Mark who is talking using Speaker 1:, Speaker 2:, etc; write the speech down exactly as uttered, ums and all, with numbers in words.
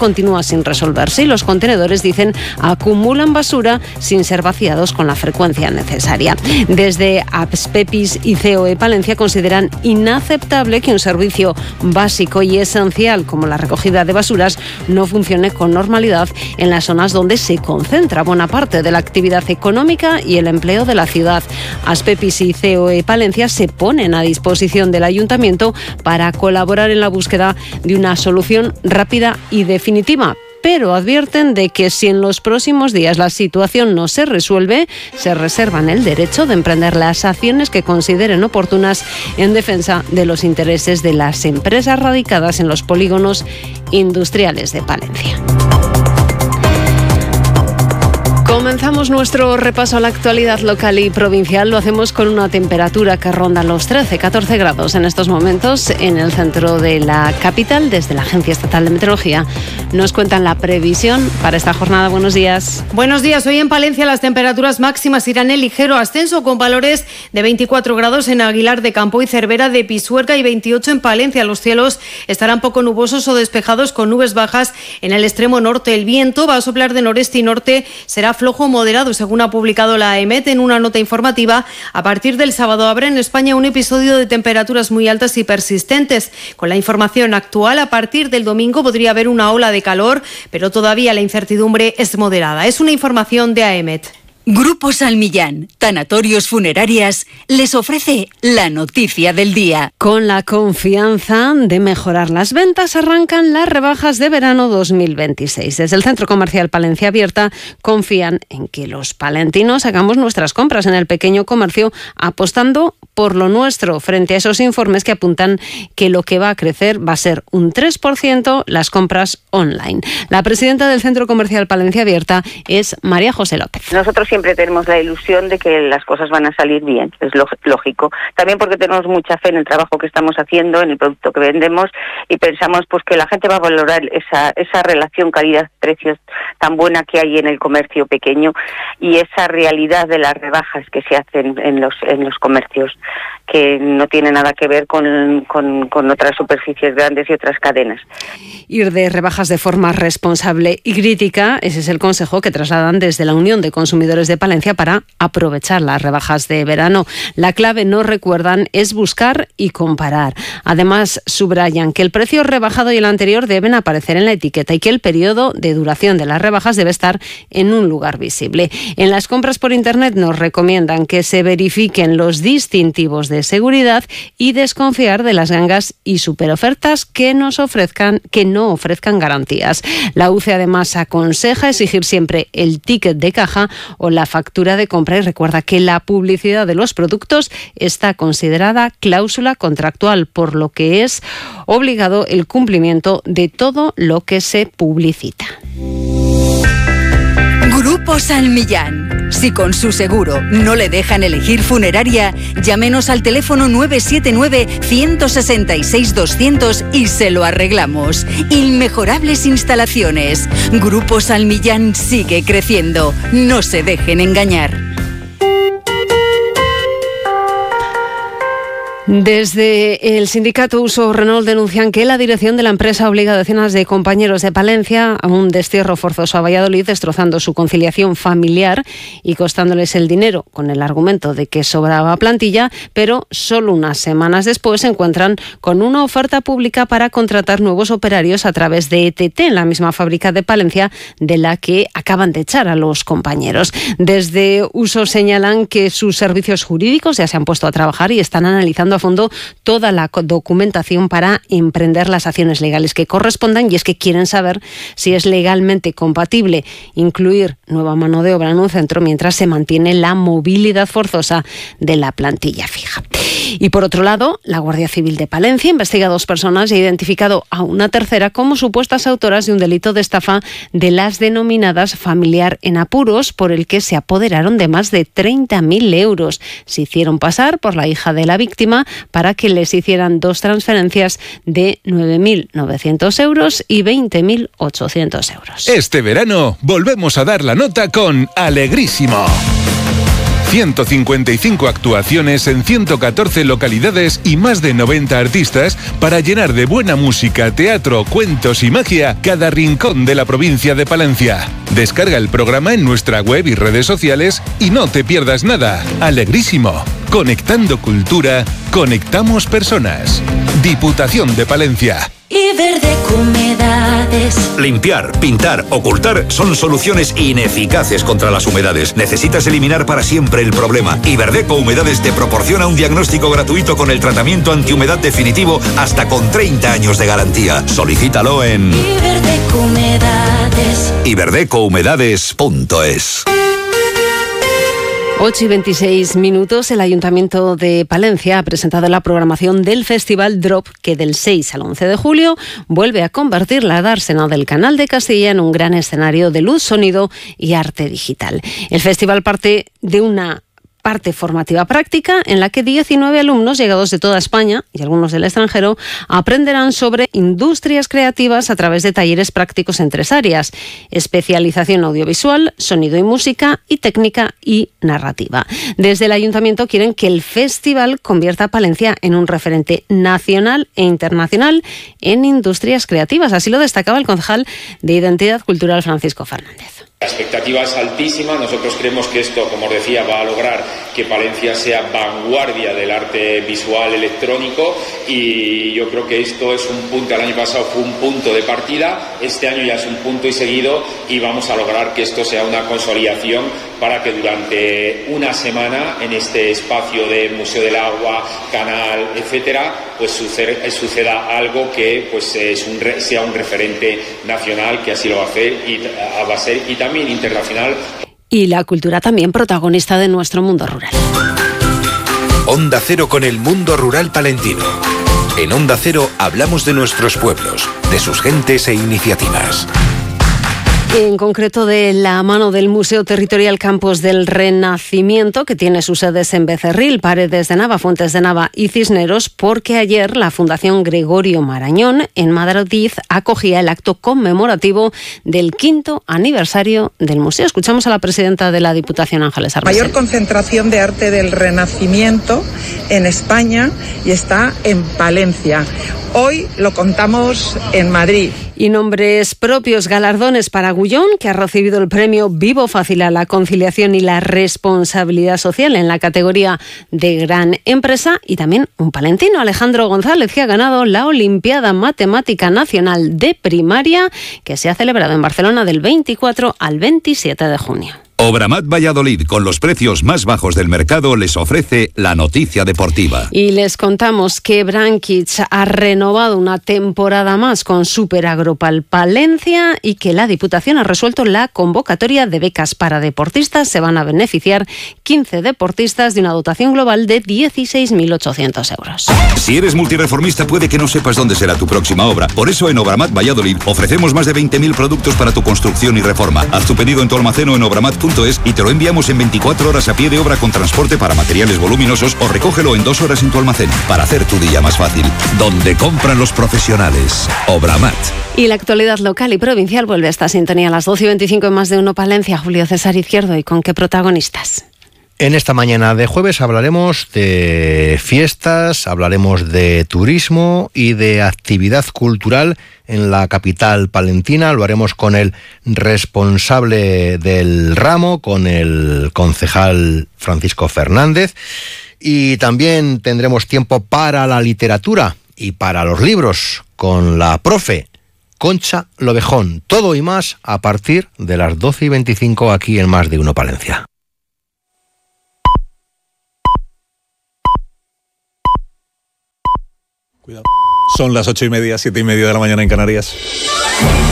Speaker 1: continúa sin resolverse y los contenedores, dicen, acumulan basura sin ser vaciados con la frecuencia necesaria. Desde Aspepis y C O E Palencia consideran inaceptable que un servicio básico y esencial como la recogida de basuras no funcione con normalidad en las zonas donde se concentra buena parte de la actividad económica y el empleo de la ciudad. Aspepis y C O E Palencia se ponen a disposición del Ayuntamiento para colaborar en la búsqueda de una solución rápida y definitiva. Pero advierten de que si en los próximos días la situación no se resuelve, se reservan el derecho de emprender las acciones que consideren oportunas en defensa de los intereses de las empresas radicadas en los polígonos industriales de Palencia. Comenzamos nuestro repaso a la actualidad local y provincial. Lo hacemos con una temperatura que ronda los trece, catorce grados en estos momentos en el centro de la capital. Desde la Agencia Estatal de Meteorología nos cuentan la previsión para esta jornada. Buenos días.
Speaker 2: Buenos días. Hoy en Palencia las temperaturas máximas irán en ligero ascenso con valores de veinticuatro grados en Aguilar de Campo y Cervera de Pisuerga y veintiocho en Palencia. Los cielos estarán poco nubosos o despejados con nubes bajas en el extremo norte. El viento va a soplar de noreste y norte, será flojo moderado, según ha publicado la E M E T en una nota informativa. A partir del sábado habrá en España un episodio de temperaturas muy altas y persistentes. Con la información actual, a partir del domingo podría haber una ola de calor, pero todavía la incertidumbre es moderada. Es una información de A E M E T.
Speaker 3: Grupo Salmillán, Tanatorios Funerarias, les ofrece la noticia del día.
Speaker 1: Con la confianza de mejorar las ventas, arrancan las rebajas de verano dos mil veintiséis. Desde el Centro Comercial Palencia Abierta confían en que los palentinos hagamos nuestras compras en el pequeño comercio, apostando por lo nuestro, frente a esos informes que apuntan que lo que va a crecer va a ser un tres por ciento las compras online. La presidenta del Centro Comercial Palencia Abierta es María José López.
Speaker 4: Nosotros siempre tenemos la ilusión de que las cosas van a salir bien, es lógico. También porque tenemos mucha fe en el trabajo que estamos haciendo, en el producto que vendemos, y pensamos pues que la gente va a valorar esa esa relación calidad-precios tan buena que hay en el comercio pequeño y esa realidad de las rebajas que se hacen en los en los comercios, que no tiene nada que ver con, con, con otras superficies grandes y otras cadenas.
Speaker 1: Ir de rebajas de forma responsable y crítica, ese es el consejo que trasladan desde la Unión de Consumidores de Palencia para aprovechar las rebajas de verano. La clave, nos recuerdan, es buscar y comparar. Además, subrayan que el precio rebajado y el anterior deben aparecer en la etiqueta y que el periodo de duración de las rebajas debe estar en un lugar visible. En las compras por Internet nos recomiendan que se verifiquen los distintivos de seguridad y desconfiar de las gangas y superofertas que nos ofrezcan, que no ofrezcan garantías. La U C E además aconseja exigir siempre el ticket de caja o la factura de compra y recuerda que la publicidad de los productos está considerada cláusula contractual, por lo que es obligado el cumplimiento de todo lo que se publicita.
Speaker 3: Grupo Salmillán. Si con su seguro no le dejan elegir funeraria, llámenos al teléfono nueve siete nueve, uno seis seis, doscientos y se lo arreglamos. Inmejorables instalaciones. Grupo Salmillán sigue creciendo. No se dejen engañar.
Speaker 1: Desde el sindicato Uso Renault denuncian que la dirección de la empresa obliga a decenas de compañeros de Palencia a un destierro forzoso a Valladolid, destrozando su conciliación familiar y costándoles el dinero, con el argumento de que sobraba plantilla, pero solo unas semanas después se encuentran con una oferta pública para contratar nuevos operarios a través de E T T en la misma fábrica de Palencia de la que acaban de echar a los compañeros. Desde Uso señalan que sus servicios jurídicos ya se han puesto a trabajar y están analizando a fondo toda la documentación para emprender las acciones legales que correspondan, y es que quieren saber si es legalmente compatible incluir nueva mano de obra en un centro mientras se mantiene la movilidad forzosa de la plantilla fija. Y por otro lado, la Guardia Civil de Palencia investiga a dos personas y ha identificado a una tercera como supuestas autoras de un delito de estafa de las denominadas familiar en apuros, por el que se apoderaron de más de treinta mil euros. Se hicieron pasar por la hija de la víctima para que les hicieran dos transferencias de nueve mil novecientos euros y veinte mil ochocientos euros.
Speaker 5: Este verano volvemos a dar la nota con Alegrísimo. ciento cincuenta y cinco actuaciones en ciento catorce localidades y más de noventa artistas para llenar de buena música, teatro, cuentos y magia cada rincón de la provincia de Palencia. Descarga el programa en nuestra web y redes sociales y no te pierdas nada. Alegrísimo. Conectando cultura, conectamos personas. Diputación de Palencia.
Speaker 6: Iberdeco Humedades.
Speaker 7: Limpiar, pintar, ocultar son soluciones ineficaces contra las humedades. Necesitas eliminar para siempre el problema. Iberdeco Humedades te proporciona un diagnóstico gratuito con el tratamiento antihumedad definitivo hasta con treinta años de garantía. Solicítalo en
Speaker 6: Iberdeco Humedades.
Speaker 7: iberdeco humedades punto es.
Speaker 1: ocho y veintiséis minutos, el Ayuntamiento de Palencia ha presentado la programación del Festival Drop, que del seis al once de julio vuelve a convertir la dársena del Canal de Castilla en un gran escenario de luz, sonido y arte digital. El festival parte de una parte formativa práctica en la que diecinueve alumnos llegados de toda España y algunos del extranjero aprenderán sobre industrias creativas a través de talleres prácticos en tres áreas: especialización audiovisual, sonido y música, y técnica y narrativa. Desde el Ayuntamiento quieren que el festival convierta a Palencia en un referente nacional e internacional en industrias creativas. Así lo destacaba el concejal de Identidad Cultural, Francisco Fernández.
Speaker 8: La expectativa es altísima. Nosotros creemos que esto, como os decía, va a lograr que Palencia sea vanguardia del arte visual electrónico, y yo creo que esto es un punto. El año pasado fue un punto de partida, este año ya es un punto y seguido, y vamos a lograr que esto sea una consolidación para que durante una semana en este espacio de Museo del Agua, Canal, etcétera, pues suceda, suceda algo que pues es un, sea un referente nacional, que así lo va a hacer y va a ser, y también internacional.
Speaker 1: Y la cultura también protagonista de nuestro mundo rural.
Speaker 9: Onda Cero con el mundo rural palentino. En Onda Cero hablamos de nuestros pueblos, de sus gentes e iniciativas.
Speaker 1: En concreto de la mano del Museo Territorial Campos del Renacimiento, que tiene sus sedes en Becerril, Paredes de Nava, Fuentes de Nava y Cisneros, porque ayer la Fundación Gregorio Marañón en Madrid acogía el acto conmemorativo del quinto aniversario del museo. Escuchamos a la presidenta de la Diputación, Ángeles Armesel.
Speaker 10: Mayor concentración de arte del Renacimiento en España, y está en Palencia. Hoy lo contamos en Madrid.
Speaker 1: Y nombres propios, galardones para Gullón, que ha recibido el premio Vivo Fácil a la conciliación y la responsabilidad social en la categoría de gran empresa, y también un palentino, Alejandro González, que ha ganado la Olimpiada Matemática Nacional de Primaria, que se ha celebrado en Barcelona del veinticuatro al veintisiete de junio.
Speaker 7: Obramat Valladolid, con los precios más bajos del mercado, les ofrece la noticia deportiva.
Speaker 1: Y les contamos que Brankic ha renovado una temporada más con Super Agropal Palencia, y que la Diputación ha resuelto la convocatoria de becas para deportistas. Se van a beneficiar quince deportistas de una dotación global de dieciséis mil ochocientos euros.
Speaker 7: Si eres multireformista, puede que no sepas dónde será tu próxima obra. Por eso en Obramat Valladolid ofrecemos más de veinte mil productos para tu construcción y reforma. Haz tu pedido en tu almacén o en obramat punto es y te lo enviamos en veinticuatro horas a pie de obra con transporte para materiales voluminosos, o recógelo en dos horas en tu almacén para hacer tu día más fácil. Donde compran los profesionales. Obramat.
Speaker 1: Y la actualidad local y provincial vuelve a esta sintonía a las doce y veinticinco en Más de Uno Palencia. Julio César Izquierdo, ¿y con qué protagonistas?
Speaker 11: En esta mañana de jueves hablaremos de fiestas, hablaremos de turismo y de actividad cultural en la capital palentina. Lo haremos con el responsable del ramo, con el concejal Francisco Fernández, y también tendremos tiempo para la literatura y para los libros con la profe Concha Lobejón. Todo y más a partir de las doce y veinticinco aquí en Más de Uno Palencia.
Speaker 12: Cuidado. Son las ocho y media, siete y media de la mañana en Canarias.